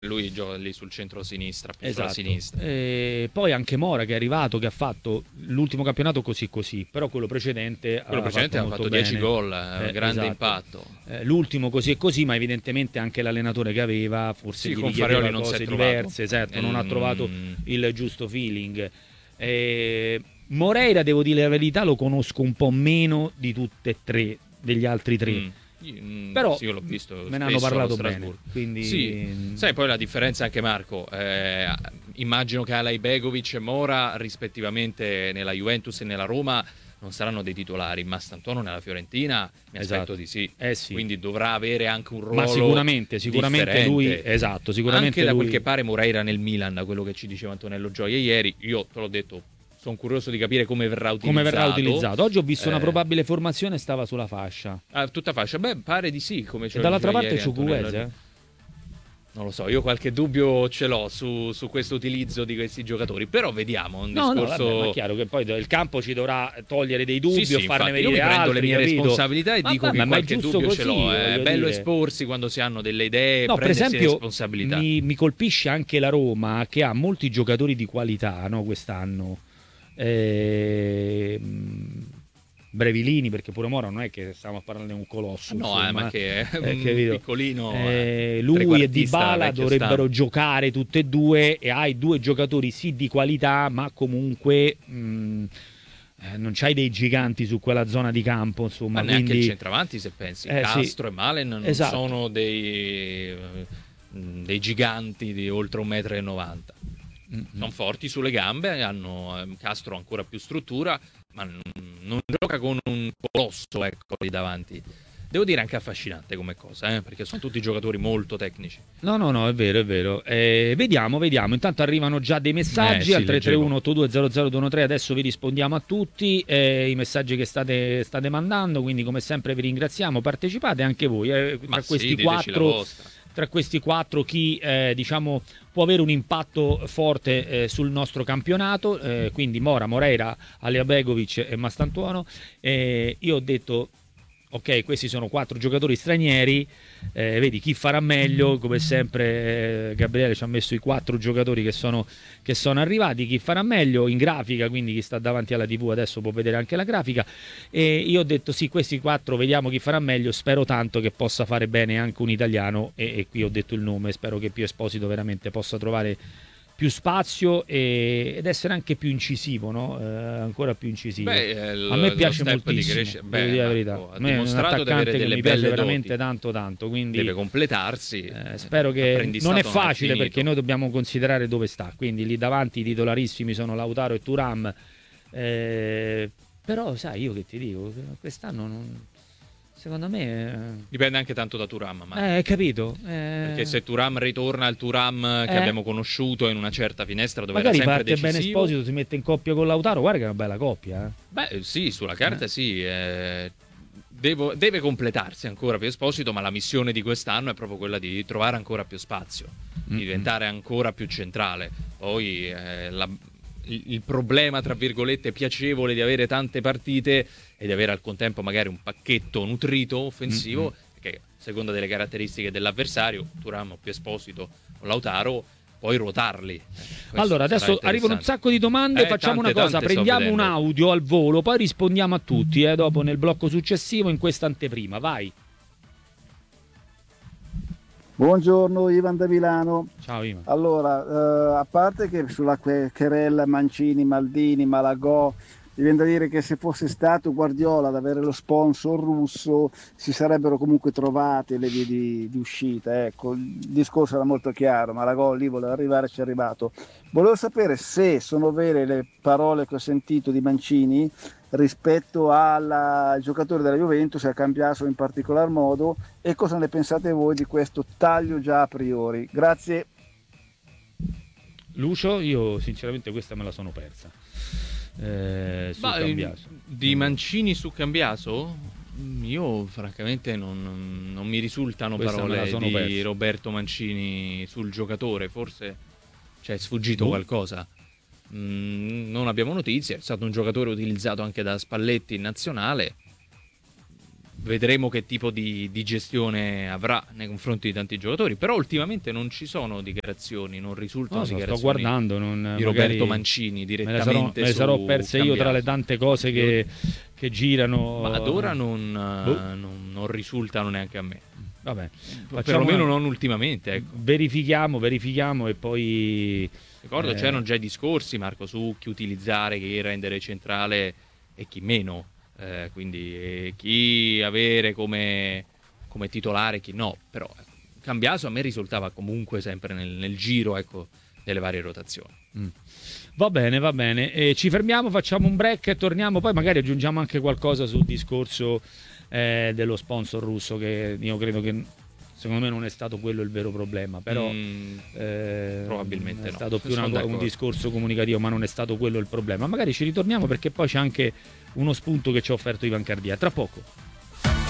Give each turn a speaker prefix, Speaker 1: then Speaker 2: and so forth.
Speaker 1: lui gioca lì sul centro-sinistra, più sulla
Speaker 2: Esatto.
Speaker 1: sinistra.
Speaker 2: Poi anche Mora che è arrivato, che ha fatto l'ultimo campionato così, però quello precedente
Speaker 1: Quello precedente ha fatto 10 gol, grande
Speaker 2: esatto.
Speaker 1: impatto.
Speaker 2: L'ultimo così e così, ma evidentemente anche l'allenatore che aveva forse
Speaker 1: Sì,
Speaker 2: gli
Speaker 1: con
Speaker 2: richiedeva
Speaker 1: Farioli non si
Speaker 2: cose
Speaker 1: è trovato.
Speaker 2: diverse, esatto, non ha trovato il giusto feeling. Moreira, devo dire la verità, lo conosco un po' meno di tutte e tre, degli altri tre. Però
Speaker 1: sì, io l'ho visto,
Speaker 2: me ne hanno parlato bene,
Speaker 1: Strasburgo.
Speaker 2: quindi
Speaker 1: Sì, sai poi la differenza anche Marco, immagino che Alay Begovic e Mora rispettivamente nella Juventus e nella Roma non saranno dei titolari, ma Stantuono nella Fiorentina mi aspetto di sì.
Speaker 2: sì.
Speaker 1: Quindi dovrà avere anche un ruolo
Speaker 2: ma sicuramente lui, esatto, sicuramente
Speaker 1: anche da
Speaker 2: lui...
Speaker 1: quel che pare Moreira nel Milan, da quello che ci diceva Antonello Gioia ieri, io te l'ho detto, sono curioso di capire come verrà utilizzato.
Speaker 2: Oggi ho visto una probabile formazione, stava sulla fascia.
Speaker 1: Tutta fascia? Beh, pare di sì. Come
Speaker 2: e dall'altra parte c'è Chukwueze,
Speaker 1: Non lo so, io qualche dubbio ce l'ho su questo utilizzo di questi giocatori, però vediamo.
Speaker 2: Vabbè, ma è chiaro che poi il campo ci dovrà togliere dei dubbi o farne venire
Speaker 1: io mi prendo
Speaker 2: altri,
Speaker 1: le mie
Speaker 2: capito?
Speaker 1: responsabilità e dico che qualche dubbio
Speaker 2: così,
Speaker 1: ce l'ho. È bello
Speaker 2: dire.
Speaker 1: esporsi quando si hanno delle idee,
Speaker 2: no, per
Speaker 1: prendersi
Speaker 2: esempio,
Speaker 1: responsabilità.
Speaker 2: Mi colpisce anche la Roma, che ha molti giocatori di qualità, no, quest'anno. Brevilini, perché pure Mora non è che stiamo a parlare di un colosso,
Speaker 1: ma che è un piccolino
Speaker 2: lui e Dybala dovrebbero giocare tutte e due, e hai due giocatori sì di qualità, ma comunque non c'hai dei giganti su quella zona di campo, insomma.
Speaker 1: Ma neanche il centravanti, se pensi Castro e Malen non sono dei giganti di oltre 1,90 m. Sono forti sulle gambe, hanno Castro ancora più struttura, ma non gioca con un colosso, ecco, lì davanti. Devo dire anche affascinante come cosa, perché sono tutti giocatori molto tecnici.
Speaker 2: No, è vero. Vediamo. Intanto arrivano già dei messaggi al 331-8200-213. Adesso vi rispondiamo a tutti i messaggi che state mandando, quindi come sempre vi ringraziamo. Partecipate anche voi. Tra questi quattro chi diciamo può avere un impatto forte sul nostro campionato, quindi Mora, Moreira, Alay Begovic e Mastantuono. Io ho detto ok, questi sono 4 giocatori stranieri, vedi chi farà meglio, come sempre Gabriele ci ha messo i 4 giocatori che sono arrivati, chi farà meglio in grafica, quindi chi sta davanti alla TV adesso può vedere anche la grafica, e io ho detto sì, questi 4 vediamo chi farà meglio, spero tanto che possa fare bene anche un italiano, e qui ho detto il nome, spero che Pio Esposito veramente possa trovare più spazio ed essere anche più incisivo, no? Ancora più incisivo. A me piace moltissimo, devo dire la verità.
Speaker 1: Ha dimostrato di avere delle
Speaker 2: mi
Speaker 1: belle
Speaker 2: piace
Speaker 1: doti.
Speaker 2: veramente tanto, quindi
Speaker 1: deve completarsi.
Speaker 2: Spero che non è facile, perché noi dobbiamo considerare dove sta. Quindi lì davanti i titolarissimi sono Lautaro e Thuram. Però sai, io che ti dico, quest'anno non... Secondo me
Speaker 1: dipende anche tanto da Thuram,
Speaker 2: capito?
Speaker 1: Perché se Thuram ritorna al Thuram che abbiamo conosciuto in una certa finestra dove
Speaker 2: magari
Speaker 1: era sempre
Speaker 2: parte bene Esposito, si mette in coppia con Lautaro, guarda che è una bella coppia.
Speaker 1: Beh sì, sulla carta sì, deve completarsi ancora più Esposito, ma la missione di quest'anno è proprio quella di trovare ancora più spazio, di diventare ancora più centrale. Poi il problema, tra virgolette, piacevole di avere tante partite e di avere al contempo magari un pacchetto nutrito offensivo, che a seconda delle caratteristiche dell'avversario, Thuram o Pio Esposito o Lautaro, puoi ruotarli.
Speaker 2: Allora, adesso arrivano un sacco di domande, facciamo una cosa, prendiamo un audio al volo, poi rispondiamo a tutti, dopo nel blocco successivo in questa anteprima, vai.
Speaker 3: Buongiorno, Ivan da Milano.
Speaker 2: Ciao Ivan.
Speaker 3: Allora, a parte che sulla querella Mancini, Maldini, Malagò, mi viene da dire che se fosse stato Guardiola ad avere lo sponsor russo si sarebbero comunque trovate le vie di uscita. Ecco, il discorso era molto chiaro, Malagò lì voleva arrivare, ci è arrivato. Volevo sapere se sono vere le parole che ho sentito di Mancini rispetto al giocatore della Juventus, a Cambiaso in particolar modo, e cosa ne pensate voi di questo taglio già a priori. Grazie.
Speaker 2: Lucio, io sinceramente questa me la sono persa. Su Cambiaso.
Speaker 1: Di Mancini su Cambiaso? Io francamente non mi risultano parole di persa. Roberto Mancini sul giocatore, forse c'è sfuggito qualcosa. Non abbiamo notizie, è stato un giocatore utilizzato anche da Spalletti in nazionale. vedremo che tipo di gestione avrà nei confronti di tanti giocatori, però ultimamente non ci sono dichiarazioni, non risultano dichiarazioni
Speaker 2: sto guardando,
Speaker 1: di Roberto Mancini direttamente
Speaker 2: me le sarò perse io tra le
Speaker 1: cambiato.
Speaker 2: tante cose che girano.
Speaker 1: Ma ad ora non risultano neanche a me.
Speaker 2: Vabbè,
Speaker 1: Perlomeno non ultimamente, ecco.
Speaker 2: Verifichiamo e poi
Speaker 1: Ricordo c'erano già i discorsi, Marco, su chi utilizzare, chi rendere centrale e chi meno. Quindi chi avere come titolare e chi no. Però Cambiaso a me risultava comunque sempre nel giro, ecco, delle varie rotazioni.
Speaker 2: Va bene. Ci fermiamo, facciamo un break e torniamo. Poi magari aggiungiamo anche qualcosa sul discorso dello sponsor russo, che io credo che secondo me non è stato quello il vero problema, però
Speaker 1: probabilmente
Speaker 2: è stato più un
Speaker 1: d'accordo.
Speaker 2: discorso comunicativo, ma non è stato quello il problema. Magari ci ritorniamo, perché poi c'è anche uno spunto che ci ha offerto Ivan Cardia. Tra poco.